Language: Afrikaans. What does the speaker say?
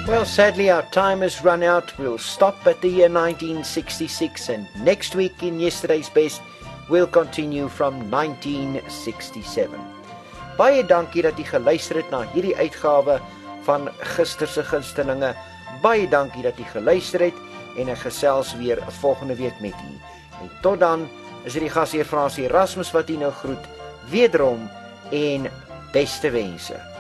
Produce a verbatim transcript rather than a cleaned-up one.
Well, sadly our time has run out. We'll stop at the year nineteen sixty-six and next week in Yesterday's Best we'll continue from nineteen sixty-seven. Baie dankie dat jy geluister het na hierdie uitgawe van Gister se Gunstelinge. Baie dankie dat jy geluister het en ek gesels weer volgende week met u. En tot dan is dit die gasheer Fransie Erasmus wat u nou groet, wederom en beste wense.